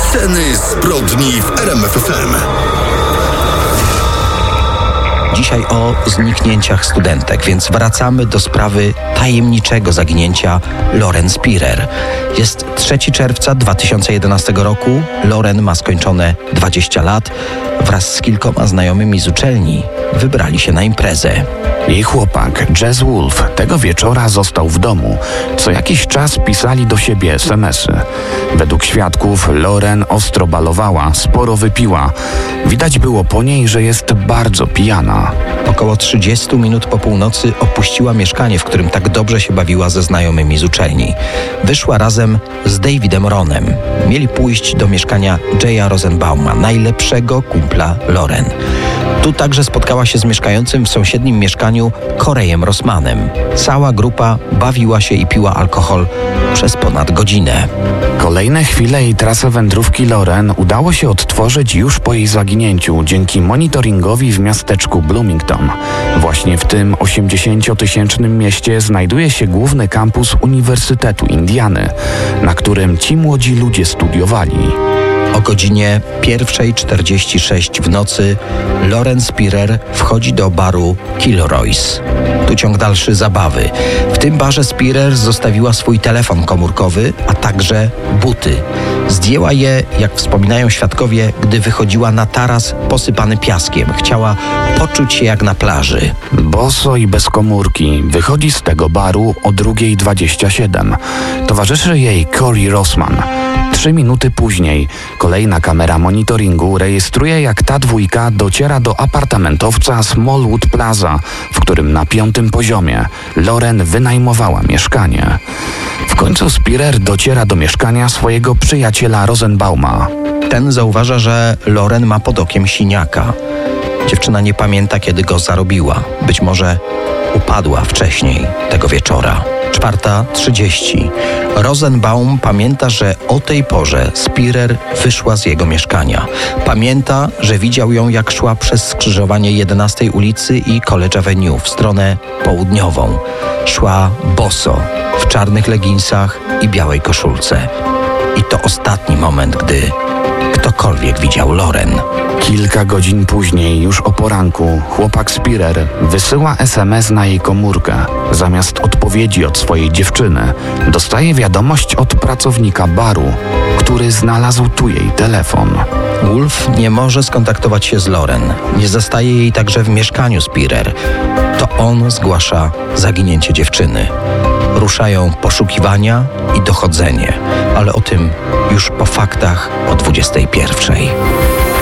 Sceny zbrodni w RMF FM. Dzisiaj o zniknięciach studentek, więc wracamy do sprawy tajemniczego zaginięcia Lauren Spirer. Jest 3 czerwca 2011 roku. Lauren ma skończone 20 lat. Wraz z kilkoma znajomymi z uczelni wybrali się na imprezę. Jej chłopak, Jazz Wolf, tego wieczora został w domu. Co jakiś czas pisali do siebie SMS-y. Według świadków Lauren ostro balowała, sporo wypiła. Widać było po niej, że jest bardzo pijana. Około 30 minut po północy opuściła mieszkanie, w którym tak dobrze się bawiła ze znajomymi z uczelni. Wyszła razem z Davidem Ronem. Mieli pójść do mieszkania Jaya Rosenbauma, najlepszego kumpla Lauren. Tu także spotkała się z mieszkającym w sąsiednim mieszkaniu Coreyem Rossmanem. Cała grupa bawiła się i piła alkohol przez ponad godzinę. Kolejne chwile i trasę wędrówki Lauren udało się odtworzyć już po jej zaginięciu dzięki monitoringowi w miasteczku Bloomington. Właśnie w tym 80-tysięcznym mieście znajduje się główny kampus Uniwersytetu Indiany, na którym ci młodzi ludzie studiowali. O godzinie 1:46 w nocy Lauren Spirer wchodzi do baru Kilroy's. Tu ciąg dalszy zabawy. W tym barze Spirer zostawiła swój telefon komórkowy, a także buty. Zdjęła je, jak wspominają świadkowie, gdy wychodziła na taras posypany piaskiem. Chciała poczuć się jak na plaży. Boso i bez komórki wychodzi z tego baru o 2:27. Towarzyszy jej Corey Rossman. 3 minuty później kolejna kamera monitoringu rejestruje, jak ta dwójka dociera do apartamentowca Smallwood Plaza, w którym na 5. poziomie Lauren wynajmowała mieszkanie. W końcu Spirer dociera do mieszkania swojego przyjaciela Rosenbauma. Ten zauważa, że Lauren ma pod okiem siniaka. Dziewczyna nie pamięta, kiedy go zarobiła. Być może upadła wcześniej tego wieczora. 4:30. Rosenbaum pamięta, że o tej porze Spirer wyszła z jego mieszkania. Pamięta, że widział ją, jak szła przez skrzyżowanie 11 ulicy i College Avenue w stronę południową. Szła boso, w czarnych leginsach i białej koszulce. I to ostatni moment, gdy ktokolwiek widział Lauren. Kilka godzin później, już o poranku, chłopak Spirer wysyła SMS na jej komórkę. Zamiast odpowiedzi od swojej dziewczyny, dostaje wiadomość od pracownika baru, który znalazł tu jej telefon. Wolf nie może skontaktować się z Lauren. Nie zastaje jej także w mieszkaniu Spirer. To on zgłasza zaginięcie dziewczyny. Ruszają poszukiwania i dochodzenie, ale o tym już po faktach o 21:00.